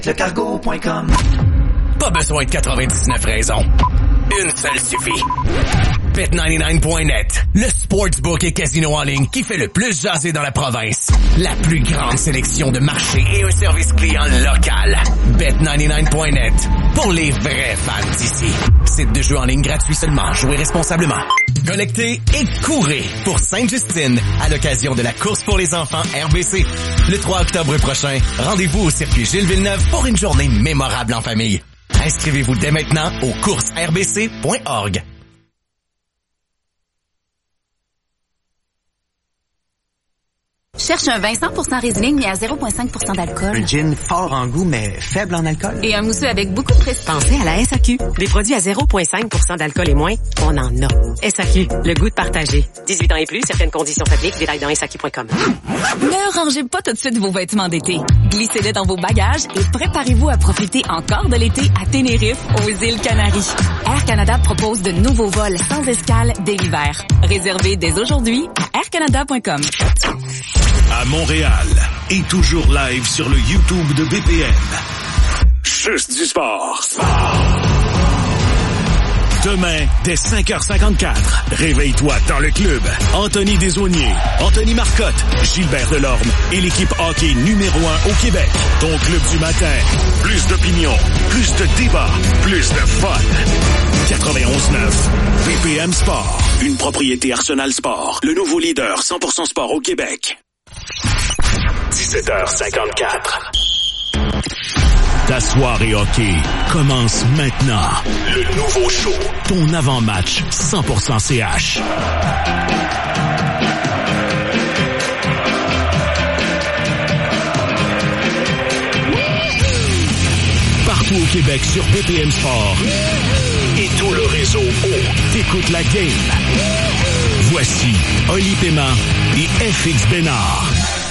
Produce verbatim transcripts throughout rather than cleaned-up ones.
le cargo point com. Pas besoin de quatre-vingt-dix-neuf raisons. Une seule suffit. Bet quatre-vingt-dix-neuf point net, le sportsbook et casino en ligne qui fait le plus jaser dans la province. La plus grande sélection de marchés et un service client local. Bet quatre-vingt-dix-neuf point net, pour les vrais fans d'ici. Site de jeu en ligne gratuit seulement. Jouez responsablement. Connectez et courez pour Sainte-Justine à l'occasion de la course pour les enfants R B C. Le trois octobre prochain, rendez-vous au circuit Gilles Villeneuve pour une journée mémorable en famille. Inscrivez-vous dès maintenant au courses r b c point org. Cherche un vin cent pour cent Riesling mais à zéro virgule cinq pour cent d'alcool. Un gin fort en goût mais faible en alcool. Et un mousseux avec beaucoup de prestige. Pensez à la S A Q. Des produits à zéro virgule cinq pour cent d'alcool et moins, on en a. S A Q, le goût de partager. dix-huit ans et plus, certaines conditions s'appliquent. Détails dans S A Q point com. Ne rangez pas tout de suite vos vêtements d'été. Glissez-les dans vos bagages et préparez-vous à profiter encore de l'été à Tenerife, aux îles Canaries. Air Canada propose de nouveaux vols sans escale dès l'hiver. Réservez dès aujourd'hui à air canada point com. À Montréal et toujours live sur le YouTube de B P M. Juste du sport. Sport. Demain, dès cinq heures cinquante-quatre, réveille-toi dans le club. Anthony Desaulniers, Anthony Marcotte, Gilbert Delorme et l'équipe hockey numéro un au Québec. Ton club du matin. Plus d'opinion, plus de débats, plus de fun. quatre-vingt-onze neuf, B P M Sport. Une propriété Arsenal Sport. Le nouveau leader cent pour cent sport au Québec. dix-sept heures cinquante-quatre. Ta soirée hockey commence maintenant. Le nouveau show. Ton avant-match cent pour cent C H. Partout au Québec sur B P M Sport. Et tout le réseau O. T'écoutes la game. Voici Oli Paiement et F X Bénard.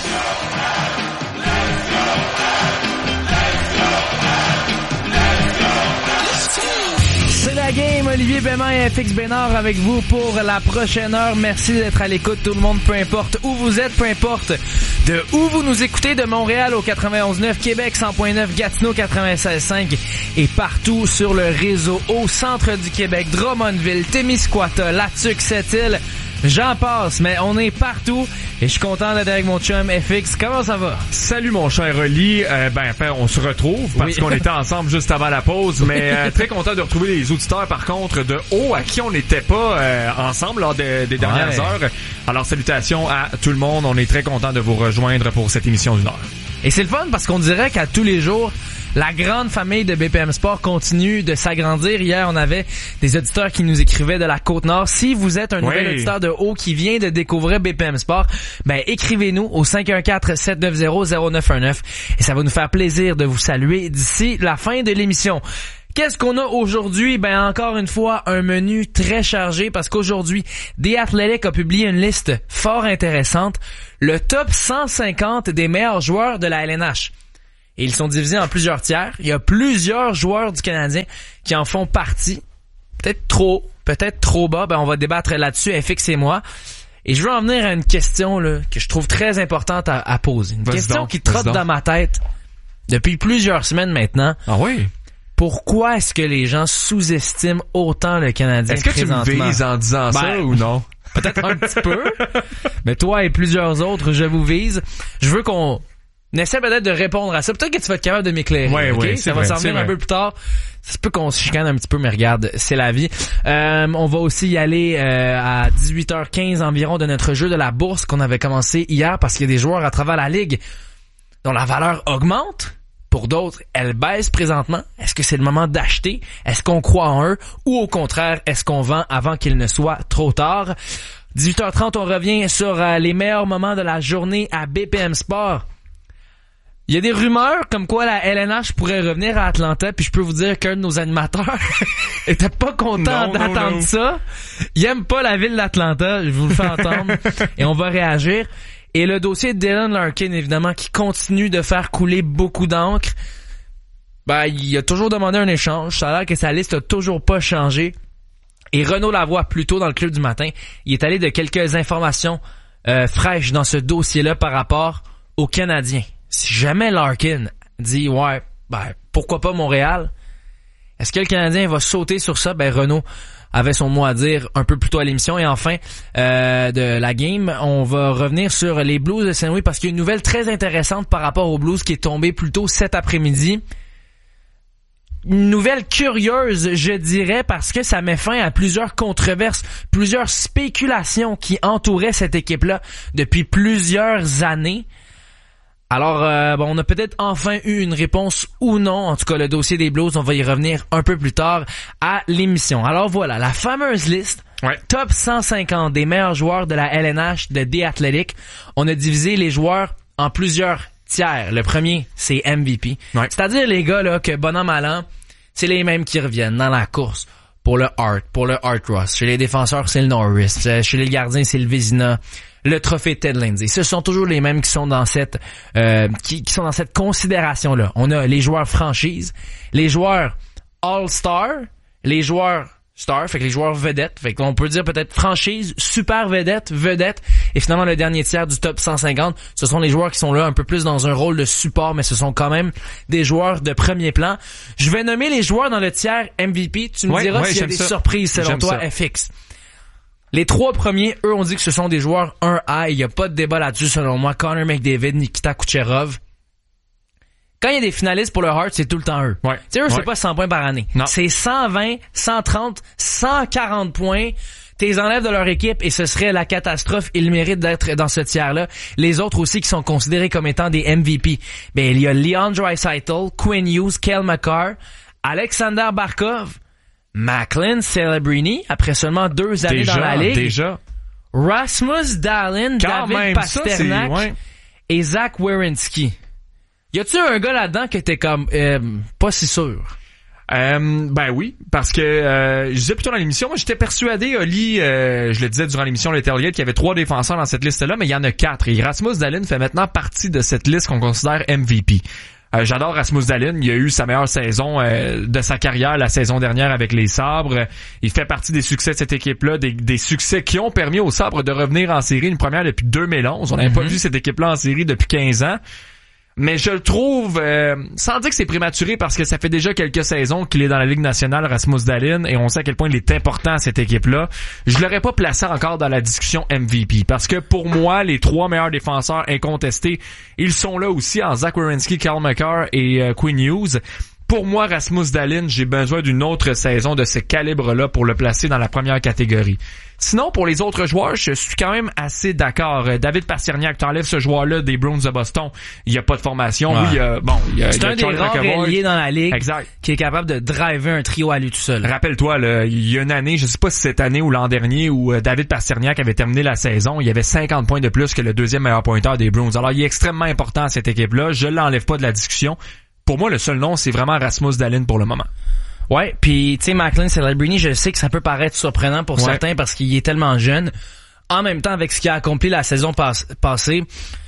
C'est la game, Olivier Paiement et F X Bénard avec vous pour la prochaine heure. Merci d'être à l'écoute, tout le monde, peu importe où vous êtes, peu importe de où vous nous écoutez, de Montréal au quatre-vingt-onze neuf, Québec cent point neuf, Gatineau quatre-vingt-seize cinq et partout sur le réseau au centre du Québec, Drummondville, Témiscouata, Latuc, Sept-Îles, j'en passe, mais on est partout et je suis content d'être avec mon chum F X. Comment ça va? Salut mon cher Oli, euh, ben enfin, on se retrouve parce oui. qu'on était ensemble juste avant la pause, mais euh, très content de retrouver les auditeurs par contre de haut à qui on n'était pas euh, ensemble lors de, des dernières ouais. heures. Alors salutations à tout le monde, on est très content de vous rejoindre pour cette émission d'une heure. Et c'est le fun parce qu'on dirait qu'à tous les jours, la grande famille de B P M Sport continue de s'agrandir. Hier, on avait des auditeurs qui nous écrivaient de la Côte-Nord. Si vous êtes un nouvel oui. auditeur de haut qui vient de découvrir B P M Sport, ben écrivez-nous au cinq un quatre, sept neuf zéro, zéro neuf un neuf et ça va nous faire plaisir de vous saluer d'ici la fin de l'émission. Qu'est-ce qu'on a aujourd'hui? Ben encore une fois, un menu très chargé parce qu'aujourd'hui, The Athletic a publié une liste fort intéressante. Le top cent cinquante des meilleurs joueurs de la L N H. Et ils sont divisés en plusieurs tiers. Il y a plusieurs joueurs du Canadien qui en font partie. Peut-être trop, peut-être trop bas. Ben, on va débattre là-dessus, F X et moi. Et je veux en venir à une question là que je trouve très importante à, à poser. Une vas-y question donc, qui trotte dans ma tête depuis plusieurs semaines maintenant. Ah oui? Pourquoi est-ce que les gens sous-estiment autant le Canadien Est-ce que présentement? tu me vises en disant ben, ça ou non? Peut-être un petit peu. Mais toi et plusieurs autres, je vous vise. Je veux qu'on... On essaie peut-être de répondre à ça. Peut-être que tu vas être capable de m'éclairer. Ouais, okay? ouais, ça va s'en venir un peu plus tard. Ça se peut qu'on se chicane un petit peu, mais regarde, c'est la vie. Euh, on va aussi y aller euh, à dix-huit heures quinze environ de notre jeu de la bourse qu'on avait commencé hier parce qu'il y a des joueurs à travers la ligue dont la valeur augmente. Pour d'autres, elle baisse présentement. Est-ce que c'est le moment d'acheter? Est-ce qu'on croit en eux? Ou au contraire, est-ce qu'on vend avant qu'il ne soit trop tard? dix-huit heures trente, on revient sur euh, les meilleurs moments de la journée à B P M Sport. Il y a des rumeurs comme quoi la L N H pourrait revenir à Atlanta, puis je peux vous dire qu'un de nos animateurs était pas content non, d'attendre non, non. ça. Il aime pas la ville d'Atlanta, je vous le fais entendre, et on va réagir. Et le dossier de Dylan Larkin, évidemment, qui continue de faire couler beaucoup d'encre. Ben, il a toujours demandé un échange. Ça a l'air que sa liste a toujours pas changé. Et Renaud Lavoie, plus tôt dans le club du matin, il est allé de quelques informations euh, fraîches dans ce dossier-là par rapport aux Canadiens. Si jamais Larkin dit « Ouais, ben, pourquoi pas Montréal? Est-ce que le Canadien va sauter sur ça? Ben, Renaud avait son mot à dire un peu plus tôt à l'émission. Et enfin, euh, de la game, on va revenir sur les Blues de Saint-Louis parce qu'il y a une nouvelle très intéressante par rapport aux Blues qui est tombée plus tôt cet après-midi. Une nouvelle curieuse, je dirais, parce que ça met fin à plusieurs controverses, plusieurs spéculations qui entouraient cette équipe-là depuis plusieurs années. Alors, euh, bon, on a peut-être enfin eu une réponse ou non. En tout cas, le dossier des Blues, on va y revenir un peu plus tard à l'émission. Alors voilà, la fameuse liste, ouais. Top cent cinquante des meilleurs joueurs de la L N H de The Athletic. On a divisé les joueurs en plusieurs tiers. Le premier, c'est M V P. Ouais. C'est-à-dire les gars là que bonhomme allant, c'est les mêmes qui reviennent dans la course pour le Hart, pour le Hart Ross. Chez les défenseurs, c'est le Norris. Chez les gardiens, c'est le Vézina. Le trophée Ted Lindsay. Ce sont toujours les mêmes qui sont dans cette euh, qui, qui sont dans cette considération-là. On a les joueurs franchise, les joueurs All-Star, les joueurs Star, fait que les joueurs vedettes. Fait qu'on peut dire peut-être franchise, super vedette, vedette. Et finalement, le dernier tiers du top cent cinquante, ce sont les joueurs qui sont là un peu plus dans un rôle de support, mais ce sont quand même des joueurs de premier plan. Je vais nommer les joueurs dans le tiers M V P. Tu me ouais, diras ouais, s'il y a des ça. surprises selon j'aime toi, ça. F X. Les trois premiers, eux, on dit que ce sont des joueurs un A. Il n'y a pas de débat là-dessus, selon moi. Connor McDavid, Nikita Kucherov. Quand il y a des finalistes pour le Hart, c'est tout le temps eux. Ouais. Tu sais, eux, ouais. c'est pas cent points par année. Non. C'est cent vingt, cent trente, cent quarante points. T'es enlèves de leur équipe et ce serait la catastrophe. Ils méritent d'être dans ce tiers-là. Les autres aussi qui sont considérés comme étant des M V P. Ben, il y a Leon Draisaitl, Quinn Hughes, Cale Makar, Alexander Barkov, Macklin Celebrini, après seulement deux années déjà, dans la Ligue. Déjà. Rasmus Dahlin, Quand David Pasternak ça, ouais. et Zach Werenski. Y a-tu un gars là-dedans que t'es comme euh, pas si sûr? Euh, ben oui, parce que euh, je disais plutôt dans l'émission, moi j'étais persuadé, Oli, euh, je le disais durant l'émission le Tailgate, qu'il y avait trois défenseurs dans cette liste-là, mais il y en a quatre. Et Rasmus Dahlin fait maintenant partie de cette liste qu'on considère M V P. Euh, j'adore Rasmus Dahlin, il a eu sa meilleure saison euh, de sa carrière la saison dernière avec les Sabres. Il fait partie des succès de cette équipe-là, des, des succès qui ont permis aux Sabres de revenir en série, une première depuis deux mille onze. On n'avait mm-hmm. pas vu cette équipe-là en série depuis quinze ans. Mais je le trouve, euh, sans dire que c'est prématuré parce que ça fait déjà quelques saisons qu'il est dans la Ligue nationale, Rasmus Dahlin, et on sait à quel point il est important à cette équipe-là. Je l'aurais pas placé encore dans la discussion M V P parce que pour moi, les trois meilleurs défenseurs incontestés, ils sont là aussi en Zach Werenski, Cale Makar et euh, Quinn Hughes. Pour moi, Rasmus Dahlin, j'ai besoin d'une autre saison de ce calibre-là pour le placer dans la première catégorie. Sinon, pour les autres joueurs, je suis quand même assez d'accord. David Pasternak, t'enlèves ce joueur-là des Bruins de Boston, il n'y a pas de formation. Ouais. Oui, il y a, bon, il y a, c'est il y a un des rares ailiers dans la Ligue exact. qui est capable de driver un trio à lui tout seul. Rappelle-toi, là, il y a une année, je sais pas si cette année ou l'an dernier, où David Pasternak avait terminé la saison, il y avait cinquante points de plus que le deuxième meilleur pointeur des Bruins. Alors, il est extrêmement important à cette équipe-là. Je l'enlève pas de la discussion. Pour moi, le seul nom, c'est vraiment Rasmus Dahlin pour le moment. Ouais, puis tu sais, Macklin Celebrini, je sais que ça peut paraître surprenant pour ouais. certains parce qu'il est tellement jeune. En même temps, avec ce qu'il a accompli la saison pas- passée,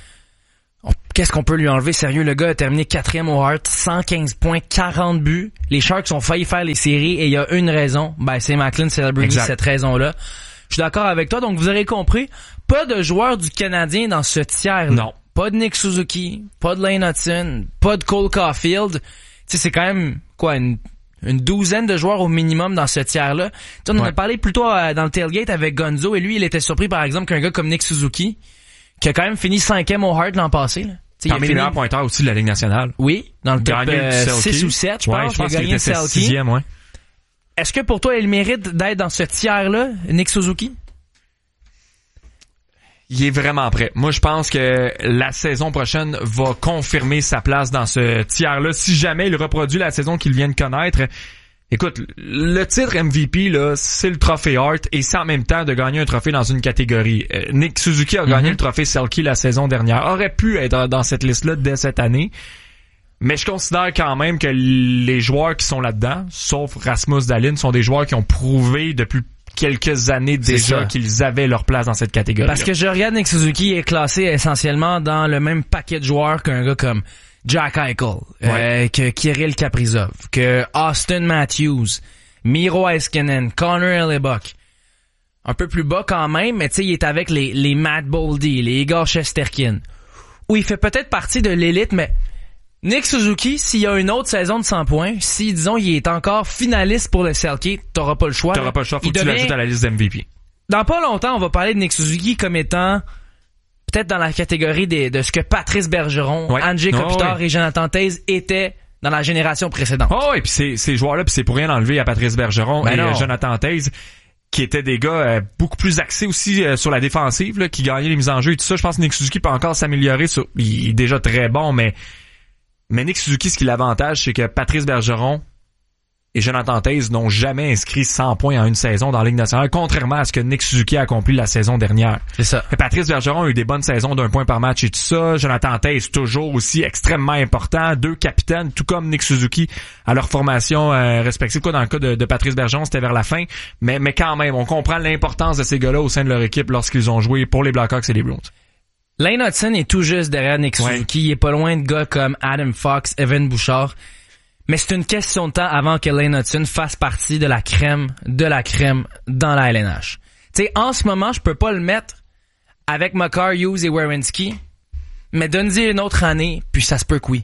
on, qu'est-ce qu'on peut lui enlever? Sérieux, le gars a terminé quatrième au Hart, cent quinze points, quarante buts. Les Sharks ont failli faire les séries et il y a une raison, ben c'est Macklin Celebrini, cette raison-là. Je suis d'accord avec toi, donc vous aurez compris, pas de joueurs du Canadien dans ce tiers-là. Non. Pas de Nick Suzuki, pas de Lane Hudson, pas de Cole Caulfield. Tu sais, c'est quand même, quoi, une, une douzaine de joueurs au minimum dans ce tiers-là. T'sais, on ouais. en a parlé plutôt euh, dans le tailgate avec Gonzo, et lui, il était surpris, par exemple, qu'un gars comme Nick Suzuki, qui a quand même fini cinquième au Hart l'an passé, là. Parmi les meilleurs pointeurs aussi de la Ligue nationale. Oui, dans le top euh, six ou sept, je pense. Ouais, je pense il a gagné le sixième, ouais. Est-ce que pour toi, il mérite d'être dans ce tiers-là, Nick Suzuki? Il est vraiment prêt. Moi, je pense que la saison prochaine va confirmer sa place dans ce tiers-là. Si jamais il reproduit la saison qu'il vient de connaître, écoute, le titre M V P, là, c'est le trophée Hart et c'est en même temps de gagner un trophée dans une catégorie. Euh, Nick Suzuki a mm-hmm. gagné le trophée Selke la saison dernière. Aurait pu être dans cette liste-là dès cette année. Mais je considère quand même que les joueurs qui sont là-dedans, sauf Rasmus Dahlin, sont des joueurs qui ont prouvé depuis quelques années déjà qu'ils avaient leur place dans cette catégorie. Parce que je regarde Nick Suzuki est classé essentiellement dans le même paquet de joueurs qu'un gars comme Jack Eichel, ouais. euh, que Kirill Kaprizov, que Austin Matthews, Miro Heiskanen, Connor Hellebuyck. Un peu plus bas quand même, mais tu sais, il est avec les, les Matt Boldy, les Igor Shesterkin, où il fait peut-être partie de l'élite, mais Nick Suzuki, s'il y a une autre saison de cent points, si, disons, il est encore finaliste pour le Selke, t'auras pas le choix. T'auras pas le choix, faut il que tu devient... l'ajoutes à la liste d'M V P. Dans pas longtemps, on va parler de Nick Suzuki comme étant peut-être dans la catégorie des, de ce que Patrice Bergeron, ouais. Andrzej Kopitar oh, ouais. et Jonathan Toews étaient dans la génération précédente. Oh, et puis ces, ces joueurs-là, puis c'est pour rien enlever à Patrice Bergeron ben et non. euh, Jonathan Toews, qui étaient des gars euh, beaucoup plus axés aussi euh, sur la défensive, là, qui gagnaient les mises en jeu et tout ça. Je pense que Nick Suzuki peut encore s'améliorer. Sur... Il est déjà très bon, mais mais Nick Suzuki, ce qui l'avantage, c'est que Patrice Bergeron et Jonathan Toews n'ont jamais inscrit cent points en une saison dans la Ligue nationale, contrairement à ce que Nick Suzuki a accompli la saison dernière. C'est ça. Et Patrice Bergeron a eu des bonnes saisons d'un point par match et tout ça. Jonathan Toews, toujours aussi extrêmement important. Deux capitaines, tout comme Nick Suzuki, à leur formation euh, respective. Quoi, dans le cas de, de Patrice Bergeron, c'était vers la fin. Mais, mais quand même, on comprend l'importance de ces gars-là au sein de leur équipe lorsqu'ils ont joué pour les Blackhawks et les Bruins. Lane Hutson est tout juste derrière Nick ouais. Suzuki. Il est pas loin de gars comme Adam Fox, Evan Bouchard. Mais c'est une question de temps avant que Lane Hutson fasse partie de la crème de la crème dans la L N H. Tu sais, en ce moment, je peux pas le mettre avec Makar, Hughes et Werenski, mais donne-y une autre année, puis ça se peut que oui.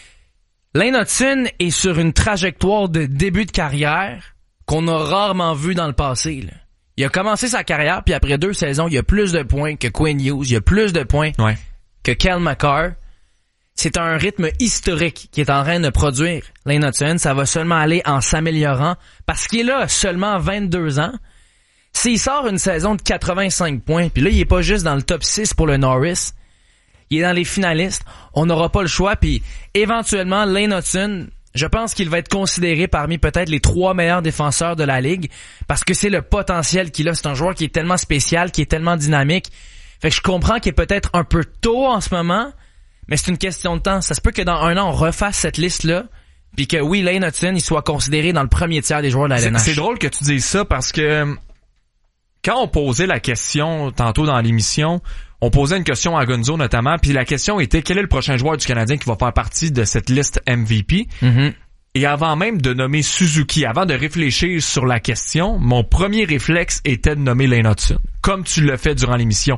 Lane Hutson est sur une trajectoire de début de carrière qu'on a rarement vu dans le passé. Là. Il a commencé sa carrière, puis après deux saisons, il y a plus de points que Quinn Hughes, il y a plus de points ouais. que Kel Makar. C'est un rythme historique qui est en train de produire Lane Hutson. Ça va seulement aller en s'améliorant parce qu'il est là seulement vingt-deux ans. S'il sort une saison de quatre-vingt-cinq points, puis là, il est pas juste dans le top six pour le Norris, il est dans les finalistes, on n'aura pas le choix, puis éventuellement, Lane Hutson, je pense qu'il va être considéré parmi peut-être les trois meilleurs défenseurs de la Ligue parce que c'est le potentiel qu'il a. C'est un joueur qui est tellement spécial, qui est tellement dynamique. Fait que je comprends qu'il est peut-être un peu tôt en ce moment, mais c'est une question de temps. Ça se peut que dans un an, on refasse cette liste-là, puis que oui, Lane Hutson, il soit considéré dans le premier tiers des joueurs de la L N H. C'est, c'est drôle que tu dises ça parce que quand on posait la question tantôt dans l'émission, on posait une question à Gonzo notamment, puis la question était quel est le prochain joueur du Canadien qui va faire partie de cette liste M V P? Mm-hmm. Et avant même de nommer Suzuki, avant de réfléchir sur la question, mon premier réflexe était de nommer Lane Hutson, comme tu l'as fait durant l'émission.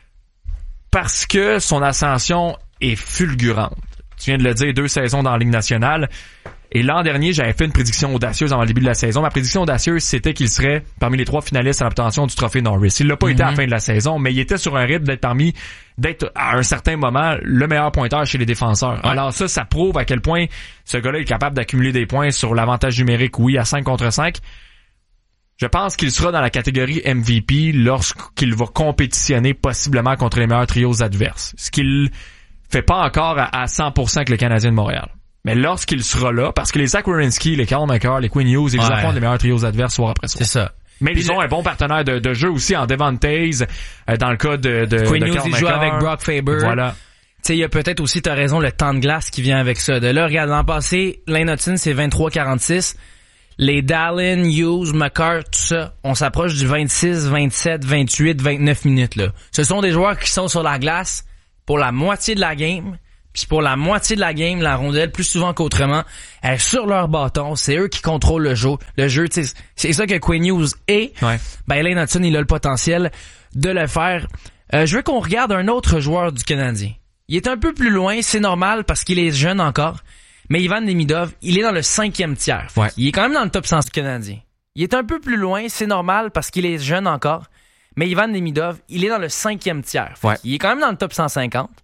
Parce que son ascension est fulgurante. Tu viens de le dire, deux saisons dans la Ligue nationale. Et l'an dernier, j'avais fait une prédiction audacieuse avant le début de la saison. Ma prédiction audacieuse, c'était qu'il serait parmi les trois finalistes à l'obtention du trophée Norris. Il l'a pas mm-hmm. été à la fin de la saison, mais il était sur un rythme d'être parmi, d'être à un certain moment le meilleur pointeur chez les défenseurs. Ouais. Alors ça, ça prouve à quel point ce gars-là est capable d'accumuler des points sur l'avantage numérique, oui, à cinq contre cinq. Je pense qu'il sera dans la catégorie M V P lorsqu'il va compétitionner possiblement contre les meilleurs trios adverses. Ce qu'il fait pas encore à, à cent pour cent avec le Canadien de Montréal. Mais lorsqu'il sera là, parce que les Zach Werenski, les Carl Makar, les Quinn Hughes, ils ouais. affrontent les meilleurs trios adverses soir après soir. C'est ça. Mais Puis ils le... ont un bon partenaire de, de jeu aussi en Devon Toews, euh, dans le cas de, de, Quinn de Hughes, Carl il Makar. joue avec Brock Faber. Voilà. Tu sais, il y a peut-être aussi, t'as raison, le temps de glace qui vient avec ça. De là, regarde, l'an passé, Lane Hutson, c'est vingt-trois quarante-six. Les Dallin, Hughes, Makar, tout ça, on s'approche du vingt-six, vingt-sept, vingt-huit, vingt-neuf minutes, là. Ce sont des joueurs qui sont sur la glace pour la moitié de la game. Puis pour la moitié de la game, la rondelle, plus souvent qu'autrement, elle est sur leur bâton. C'est eux qui contrôlent le jeu. Le jeu, tu sais, c'est ça que Quinn Hughes est. Ouais. Ben, Lane Hutson, il a le potentiel de le faire. Euh, je veux qu'on regarde un autre joueur du Canadien. Il est un peu plus loin, c'est normal parce qu'il est jeune encore. Mais Ivan Demidov, il est dans le cinquième tiers. Ouais. Il est quand même dans le top cent du Canadien. Il est un peu plus loin, c'est normal parce qu'il est jeune encore. Mais Ivan Demidov, il est dans le cinquième tiers. Ouais. Il est quand même dans le top cent cinquante.